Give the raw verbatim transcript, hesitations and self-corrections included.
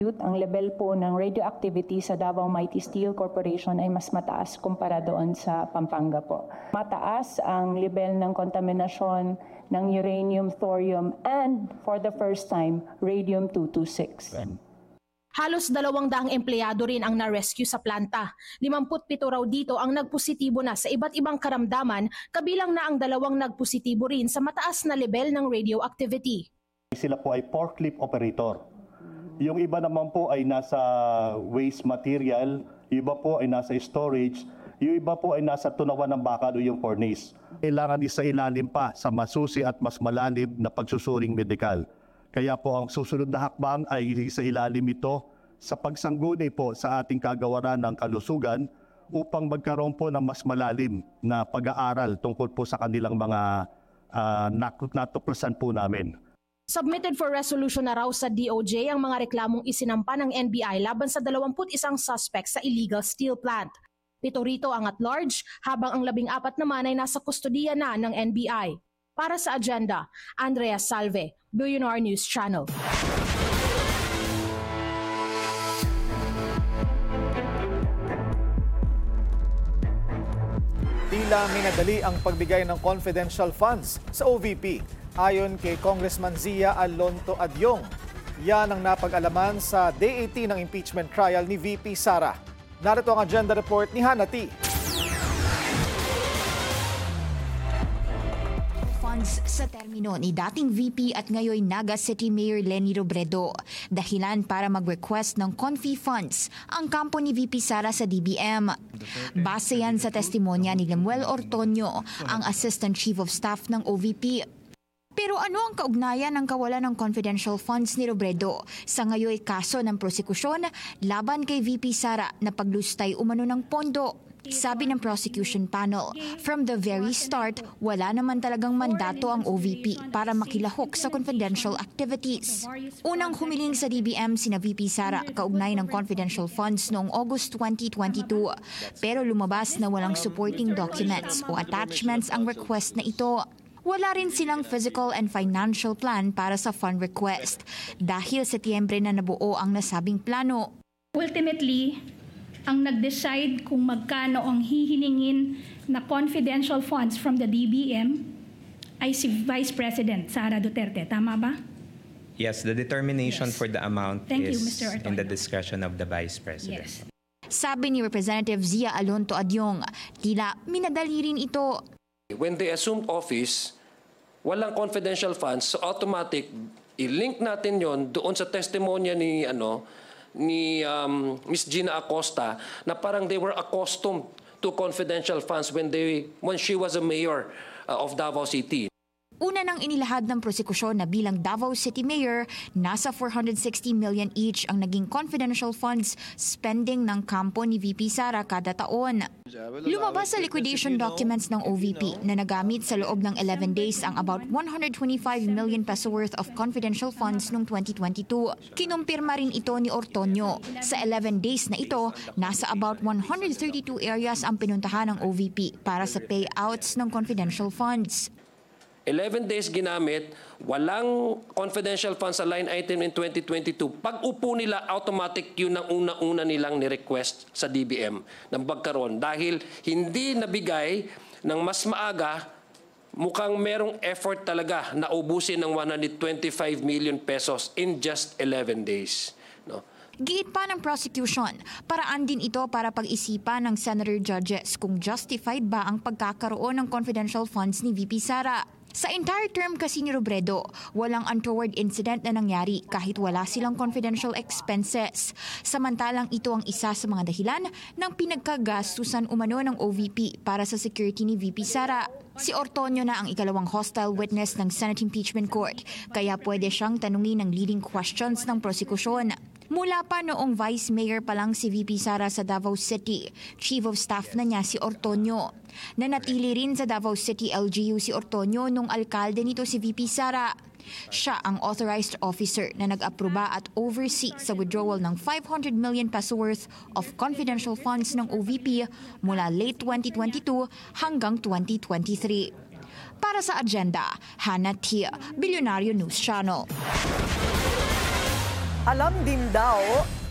Ang level po ng radioactivity sa Davao Mighty Steel Corporation ay mas mataas kumpara doon sa Pampanga po. Mataas ang level ng kontaminasyon ng uranium, thorium, and for the first time, radium two twenty-six. Halos dalawang daang empleyado rin ang na-rescue sa planta. Limamput pito raw dito ang nagpositibo na sa iba't ibang karamdaman, kabilang na ang dalawang nagpositibo rin sa mataas na level ng radioactivity. Sila po ay forklift operator. Yung iba naman po ay nasa waste material, yung iba po ay nasa storage, yung iba po ay nasa tunawan ng baka o yung furnace. Kailangan isa ilalim pa sa masusi at mas malalim na pagsusuring medikal. Kaya po ang susunod na hakbang ay isa ilalim ito sa pagsangguni po sa ating kagawaran ng kalusugan upang magkaroon po ng mas malalim na pag-aaral tungkol po sa kanilang mga uh, natuklasan po namin. Submitted for resolution na raw sa D O J ang mga reklamong isinampa ng N B I laban sa dalawampu't isang suspect sa illegal steel plant. Pito rito ang at large, habang ang labing apat naman ay nasa kustodiya na ng N B I. Para sa agenda, Andrea Salve, Billionaire News Channel. Tila minadali ang pagbigay ng confidential funds sa O V P. Ayon kay Congressman Zia Alonto Adyong, yan ang napag-alaman sa Day eighteen ng impeachment trial ni V P Sara. Narito ang agenda report ni Hannah T. Funds sa termino ni dating V P at ngayon Naga City Mayor Leni Robredo. Dahilan para mag-request ng confi funds ang kampo ni V P Sara sa D B M. Base yan sa testimonya ni Lemuel Ortonio, ang Assistant Chief of Staff ng O V P. Pero ano ang kaugnayan ng kawalan ng confidential funds ni Robredo sa ngayoy kaso ng prosekusyon laban kay V P Sara na paglustay umano ng pondo? Sabi ng prosecution panel, from the very start, wala naman talagang mandato ang O V P para makilahok sa confidential activities. Unang humiling sa D B M sina V P Sara kaugnay ng confidential funds noong August twenty twenty-two, pero lumabas na walang supporting documents o attachments ang request na ito. Wala rin silang physical and financial plan para sa fund request dahil Setyembre na nabuo ang nasabing plano. Ultimately, ang nag-decide kung magkano ang hihilingin na confidential funds from the D B M ay si Vice President Sara Duterte. Tama ba? Yes, the determination Yes. for the amount Thank you, is Mister in the Ortonio. discretion of the Vice President. Yes. Sabi ni Representative Zia Alonto Adyong, tila minadali rin ito. When they assumed office, walang confidential funds, so automatic, i-link natin yon doon sa testimonya ni ano ni um, Miss Gina Acosta na parang they were accustomed to confidential funds when they when she was a mayor uh, of Davao City. Una nang inilahad ng prosekusyon na bilang Davao City Mayor, nasa four hundred sixty million each ang naging confidential funds spending ng kampo ni V P Sara kada taon. Lumabas sa liquidation documents ng O V P na nagamit sa loob ng eleven days ang about one hundred twenty-five million peso worth of confidential funds noong twenty twenty-two. Kinumpirma rin ito ni Ortonio. Sa eleven days na ito, nasa about one hundred thirty-two areas ang pinuntahan ng O V P para sa payouts ng confidential funds. eleven days ginamit, walang confidential funds sa line item in twenty twenty-two. Pag upo nila, automatic yun ang una-una nilang ni-request sa D B M ng pagkaroon. Dahil hindi nabigay ng mas maaga, mukhang merong effort talaga na ubusin ng one hundred twenty-five million pesos in just eleven days. No? Giit pa ng prosecution, paraan din ito para pag-isipan ng senator judges kung justified ba ang pagkakaroon ng confidential funds ni V P Sara. Sa entire term kasi ni Robredo, walang untoward incident na nangyari kahit wala silang confidential expenses. Samantalang ito ang isa sa mga dahilan ng pinagkagastusan umano ng O V P para sa security ni V P Sara. Si Ortonio na ang ikalawang hostile witness ng Senate Impeachment Court, kaya pwede siyang tanungin ng leading questions ng prosekusyon. Mula pa noong Vice Mayor pa lang si V P Sara sa Davao City, Chief of Staff na niya si Ortonio. Nanatili rin sa Davao City L G U si Ortonio nung alkalde nito si V P Sara. Siya ang authorized officer na nag-aproba at oversee sa withdrawal ng five hundred million peso worth of confidential funds ng O V P mula late twenty twenty-two hanggang twenty twenty-three. Para sa agenda, Hannah T, Billionaire News Channel. Alam din daw